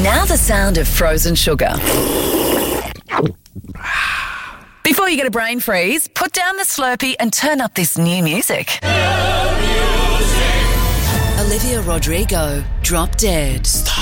Now the sound of frozen sugar. Before you get a brain freeze, put down the Slurpee and turn up this new music. Olivia Rodrigo, Drop Dead.